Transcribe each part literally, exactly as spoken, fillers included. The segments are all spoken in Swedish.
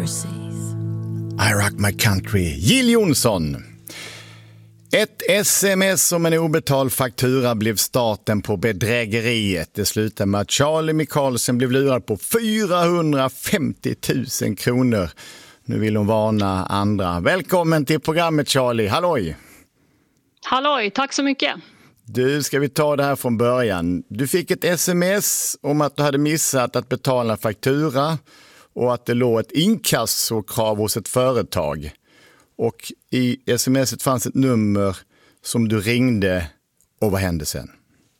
overseas. I rock my country. Jill Johnson. Ett sms om en obetald faktura blev starten på bedrägeriet. Det slutade med att Charlie Michaelsen blev lurad på fyrahundrafemtio tusen kronor. Nu vill hon varna andra. Välkommen till programmet, Charlie. Halloj! Halloj, tack så mycket. Du, ska vi ta det här från början. Du fick ett sms om att du hade missat att betala en faktura och att det låg ett inkassokrav hos ett företag. Och i smset fanns ett nummer som du ringde, och vad hände sen?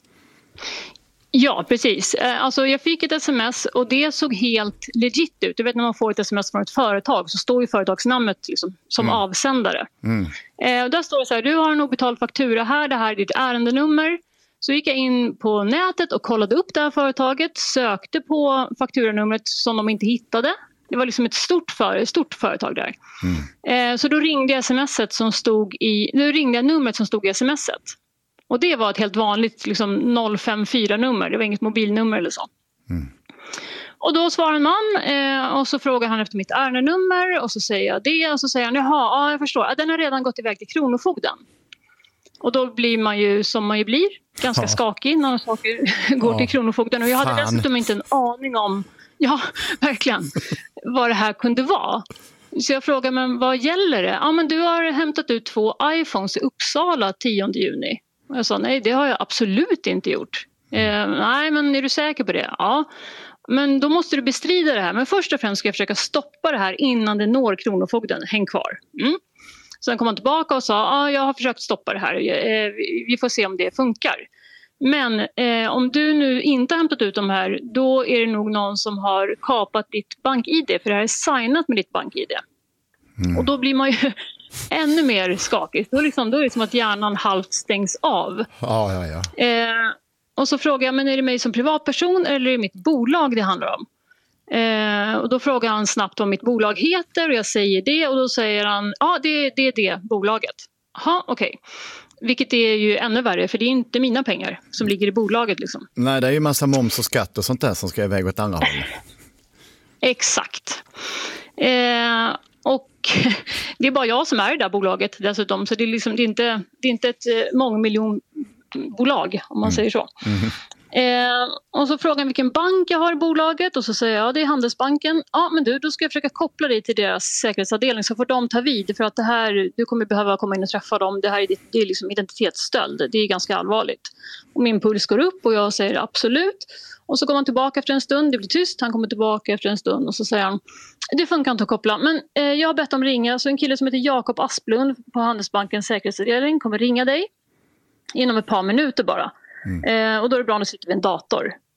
Ja, precis. Alltså jag fick ett sms och det såg helt legit ut. Du vet, när man får ett sms från ett företag så står ju företagsnamnet liksom som mm. avsändare. Mm. Eh, där står det så här: du har en obetald faktura här, det här är ditt ärendenummer. Så gick jag in på nätet och kollade upp det här företaget, sökte på fakturanumret som de inte hittade. Det var liksom ett stort, för, stort företag där. Mm. Eh, så då ringde jag smset som stod i, då ringde jag numret som stod i smset. Och det var ett helt vanligt liksom noll fem fyra-nummer. Det var inget mobilnummer eller så. Mm. Och då svarar en man eh, och så frågar han efter mitt ärendenummer. Och så säger jag det. Och så säger han, jaha, ja, jag förstår. Ja, den har redan gått iväg till Kronofogden. Och då blir man ju som man ju blir. Ganska ja. skakig när saker går ja. till Kronofogden. Och jag hade Fan. dessutom inte en aning om, ja, verkligen, vad det här kunde vara. Så jag frågar, men vad gäller det? Ja, men du har hämtat ut två iPhones i Uppsala tionde juni. Och jag sa, nej, det har jag absolut inte gjort. Eh, nej, men är du säker på det? Ja, men då måste du bestrida det här. Men först och främst ska jag försöka stoppa det här innan det når Kronofogden. Häng kvar. Mm. Sen kom han tillbaka och sa, ja, jag har försökt stoppa det här. Eh, vi får se om det funkar. Men eh, om du nu inte har hämtat ut de här, då är det nog någon som har kapat ditt bank-I D. För det här är signat med ditt bank-I D. Mm. Och då blir man ju ännu mer skakig. Då, liksom, då är det som att hjärnan halvt stängs av. Ja, ja, ja. Eh, och så frågar jag, men är det mig som privatperson eller är det mitt bolag det handlar om? Eh, och då frågar han snabbt vad mitt bolag heter och jag säger det. Och då säger han, ja, det, det är det bolaget. Jaha, okej. Okay. Vilket är ju ännu värre, för det är inte mina pengar som ligger i bolaget. Liksom. Nej, det är ju massa moms och skatt och sånt där som ska iväg åt andra håll. Exakt. Eh, och det är bara jag som är i det där bolaget dessutom. Så det är, liksom, det är, inte, det är inte ett mångmiljonbolag, om man mm. säger så. Mm. Eh, och så frågar han vilken bank jag har i bolaget. Och så säger jag, ja, det är Handelsbanken. Ja, men du, då ska jag försöka koppla dig till deras säkerhetsavdelning. Så får de ta vid. För att det här, du kommer behöva komma in och träffa dem. Det här är, det är liksom identitetsstöld. Det är ganska allvarligt. Och min puls går upp och jag säger absolut. Och så kommer han tillbaka efter en stund. Det blir tyst. Han kommer tillbaka efter en stund. Och så säger han, det funkar inte att koppla. Men eh, jag har bett dem ringa. Så en kille som heter Jakob Asplund på Handelsbankens säkerhetsavdelning kommer ringa dig. Inom ett par minuter bara. Mm. Eh, och då är det bra att du sitter vid en dator.